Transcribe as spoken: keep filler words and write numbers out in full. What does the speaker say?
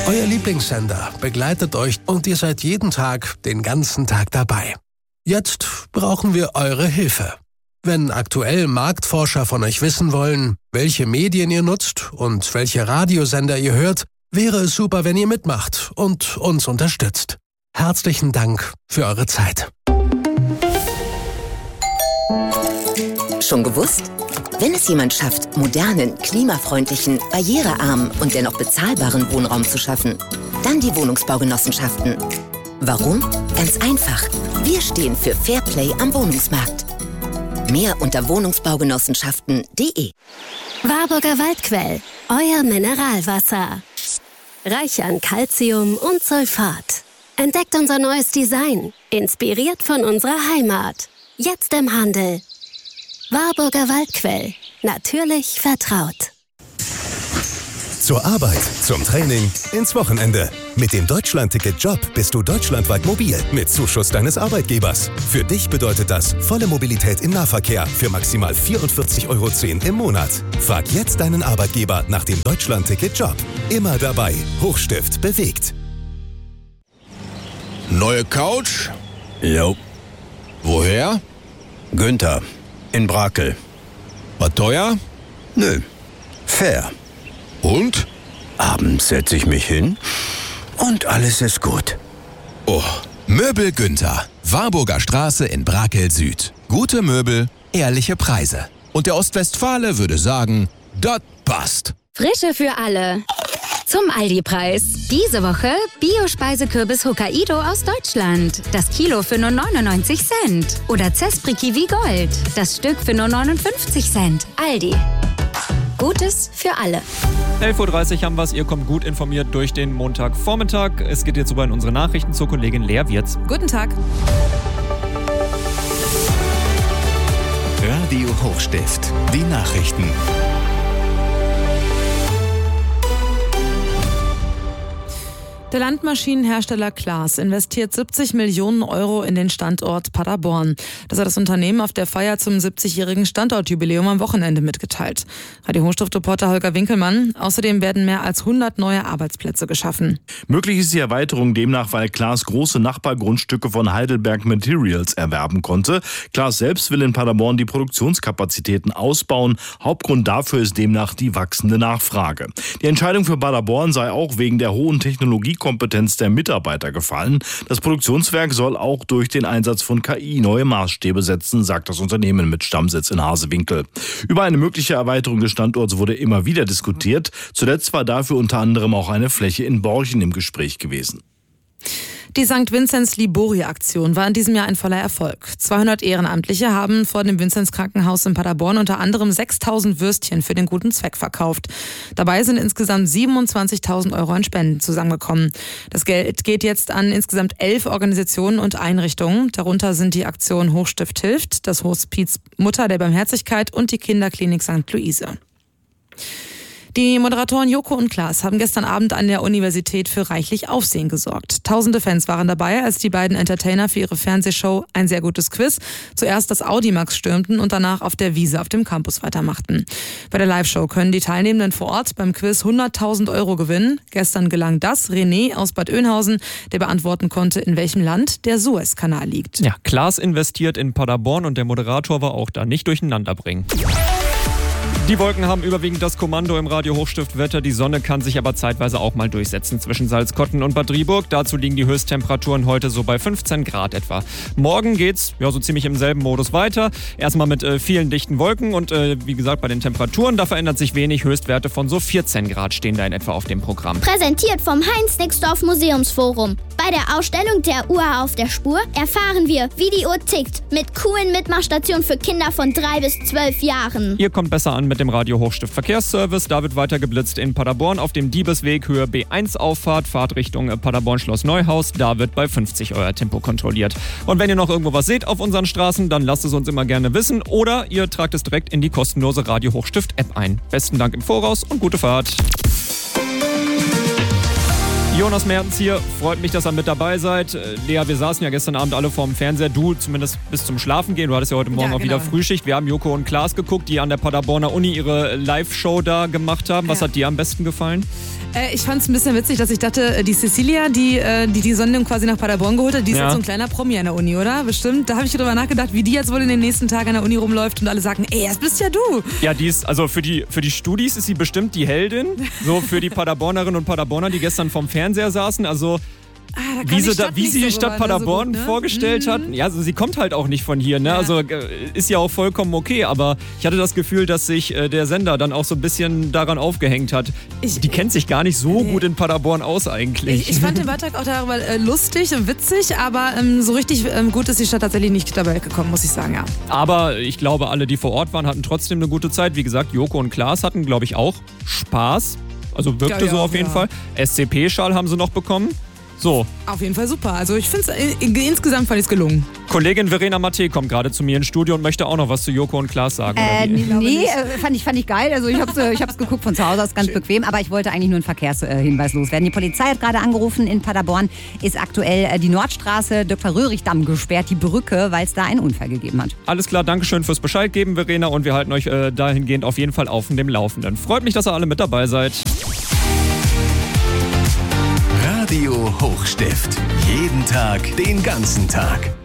Euer Lieblingssender begleitet euch und ihr seid jeden Tag den ganzen Tag dabei. Jetzt brauchen wir eure Hilfe. Wenn aktuell Marktforscher von euch wissen wollen, welche Medien ihr nutzt und welche Radiosender ihr hört, wäre es super, wenn ihr mitmacht und uns unterstützt. Herzlichen Dank für eure Zeit. Schon gewusst? Wenn es jemand schafft, modernen, klimafreundlichen, barrierearmen und dennoch bezahlbaren Wohnraum zu schaffen, dann die Wohnungsbaugenossenschaften. Warum? Ganz einfach. Wir stehen für Fairplay am Wohnungsmarkt. Mehr unter wohnungsbaugenossenschaften punkt de. Warburger Waldquell, euer Mineralwasser. Reich an Calcium und Sulfat. Entdeckt unser neues Design, inspiriert von unserer Heimat. Jetzt im Handel. Warburger Waldquell. Natürlich vertraut. Zur Arbeit, zum Training, ins Wochenende. Mit dem Deutschland-Ticket Job bist du deutschlandweit mobil mit Zuschuss deines Arbeitgebers. Für dich bedeutet das volle Mobilität im Nahverkehr für maximal vierundvierzig Euro zehn im Monat. Frag jetzt deinen Arbeitgeber nach dem Deutschland-Ticket Job. Immer dabei. Hochstift bewegt. Neue Couch? Jo. Woher? Günther. In Brakel. War teuer? Nö. Fair. Und? Abends setze ich mich hin und alles ist gut. Oh, Möbel Günther. Warburger Straße in Brakel Süd. Gute Möbel, ehrliche Preise. Und der Ostwestfale würde sagen, das passt. Frische für alle. Zum Aldi-Preis. Diese Woche Bio-Speisekürbis Hokkaido aus Deutschland. Das Kilo für nur neunundneunzig Cent. Oder Zespri Kiwi Gold. Das Stück für nur neunundfünfzig Cent. Aldi. Gutes für alle. elf Uhr dreißig haben wir es. Ihr kommt gut informiert durch den Montagvormittag. Es geht jetzt über in unsere Nachrichten zur Kollegin Lea Wirz. Guten Tag. Radio Hochstift. Die Nachrichten. Der Landmaschinenhersteller Claas investiert siebzig Millionen Euro in den Standort Paderborn. Das hat das Unternehmen auf der Feier zum siebzigjährigen Standortjubiläum am Wochenende mitgeteilt. Radio Hochstift-Reporter Holger Winkelmann. Außerdem werden mehr als hundert neue Arbeitsplätze geschaffen. Möglich ist die Erweiterung demnach, weil Claas große Nachbargrundstücke von Heidelberg Materials erwerben konnte. Claas selbst will in Paderborn die Produktionskapazitäten ausbauen. Hauptgrund dafür ist demnach die wachsende Nachfrage. Die Entscheidung für Paderborn sei auch wegen der hohen Technologie Kompetenz der Mitarbeiter gefallen. Das Produktionswerk soll auch durch den Einsatz von K I neue Maßstäbe setzen, sagt das Unternehmen mit Stammsitz in Hasewinkel. Über eine mögliche Erweiterung des Standorts wurde immer wieder diskutiert. Zuletzt war dafür unter anderem auch eine Fläche in Borchen im Gespräch gewesen. Die Sankt Vinzenz-Liborie-Aktion war in diesem Jahr ein voller Erfolg. zweihundert Ehrenamtliche haben vor dem Vinzenz-Krankenhaus in Paderborn unter anderem sechstausend Würstchen für den guten Zweck verkauft. Dabei sind insgesamt siebenundzwanzigtausend Euro an Spenden zusammengekommen. Das Geld geht jetzt an insgesamt elf Organisationen und Einrichtungen. Darunter sind die Aktion Hochstift hilft, das Hospiz Mutter der Barmherzigkeit und die Kinderklinik Sankt Luise. Die Moderatoren Joko und Klaas haben gestern Abend an der Universität für reichlich Aufsehen gesorgt. Tausende Fans waren dabei, als die beiden Entertainer für ihre Fernsehshow Ein sehr gutes Quiz zuerst das Audimax stürmten und danach auf der Wiese auf dem Campus weitermachten. Bei der Live-Show können die Teilnehmenden vor Ort beim Quiz hunderttausend Euro gewinnen. Gestern gelang das René aus Bad Oeynhausen, der beantworten konnte, in welchem Land der Suezkanal liegt. Ja, Klaas investiert in Paderborn und der Moderator war auch da. Nicht durcheinander bringen. Die Wolken haben überwiegend das Kommando im Radio Hochstift Wetter. Die Sonne kann sich aber zeitweise auch mal durchsetzen zwischen Salzkotten und Bad Driburg. Dazu liegen die Höchsttemperaturen heute so bei fünfzehn Grad etwa. Morgen geht's ja so ziemlich im selben Modus weiter. Erstmal mit äh, vielen dichten Wolken und äh, wie gesagt bei den Temperaturen, da verändert sich wenig. Höchstwerte von so vierzehn Grad stehen da in etwa auf dem Programm. Präsentiert vom Heinz-Nixdorf Museumsforum. Bei der Ausstellung der Uhr auf der Spur erfahren wir, wie die Uhr tickt. Mit coolen Mitmachstationen für Kinder von drei bis zwölf Jahren. Ihr kommt besser an mit dem Radio Hochstift Verkehrsservice. Da wird weiter geblitzt in Paderborn auf dem Diebesweg Höhe B eins Auffahrt, Fahrtrichtung Paderborn Schloss Neuhaus. Da wird bei fünfzig euer Tempo kontrolliert. Und wenn ihr noch irgendwo was seht auf unseren Straßen, dann lasst es uns immer gerne wissen oder ihr tragt es direkt in die kostenlose Radio Hochstift App ein. Besten Dank im Voraus und gute Fahrt. Jo, Jonas Mertens hier, freut mich, dass ihr mit dabei seid. Lea, wir saßen ja gestern Abend alle vorm Fernseher, du zumindest bis zum Schlafen gehen. Du hattest ja heute Morgen ja, auch genau. wieder Frühschicht. Wir haben Joko und Klaas geguckt, die an der Paderborner Uni ihre Live-Show da gemacht haben. Was ja. hat dir am besten gefallen? Äh, ich fand es ein bisschen witzig, dass ich dachte, die Cecilia, die die, die, die Sendung quasi nach Paderborn geholt hat, die ist ja. jetzt so ein kleiner Promi an der Uni, oder? Bestimmt. Da habe ich drüber nachgedacht, wie die jetzt wohl in den nächsten Tagen an der Uni rumläuft und alle sagen, ey, das bist ja du. Ja, die ist, also für die, für die Studis ist sie bestimmt die Heldin. So für die Paderbornerinnen und Paderborner, die gestern vorm Fernseher saßen. Also Ah, wie sie, da, wie sie die so Stadt Paderborn so gut, ne? vorgestellt mhm. hat. Ja, also sie kommt halt auch nicht von hier, ne? Ja. Also ist ja auch vollkommen okay, aber ich hatte das Gefühl, dass sich äh, der Sender dann auch so ein bisschen daran aufgehängt hat. Ich, die kennt sich gar nicht so nee. gut in Paderborn aus eigentlich. Ich, ich fand den Beitrag auch darüber äh, lustig und witzig, aber ähm, so richtig ähm, gut ist die Stadt tatsächlich nicht dabei gekommen, muss ich sagen, ja. Aber ich glaube, alle, die vor Ort waren, hatten trotzdem eine gute Zeit. Wie gesagt, Joko und Klaas hatten, glaube ich, auch Spaß. Also wirkte ja, so ja, auf jeden ja. Fall. S C P-Schal haben sie noch bekommen. So. Auf jeden Fall super. Also ich finde es, insgesamt fand ich es gelungen. Kollegin Verena Matte kommt gerade zu mir ins Studio und möchte auch noch was zu Joko und Klaas sagen. Äh, nee, äh, fand, ich, fand ich geil. Also ich habe es äh, ich hab's geguckt von zu Hause aus, ganz Schön. bequem. Aber ich wollte eigentlich nur einen Verkehrshinweis loswerden. Die Polizei hat gerade angerufen, in Paderborn ist aktuell äh, die Nordstraße Doktor Röhrig-Damm gesperrt, die Brücke, weil es da einen Unfall gegeben hat. Alles klar, Dankeschön fürs Bescheid geben, Verena. Und wir halten euch äh, dahingehend auf jeden Fall auf dem Laufenden. Freut mich, dass ihr alle mit dabei seid. Radio Hochstift. Jeden Tag, den ganzen Tag.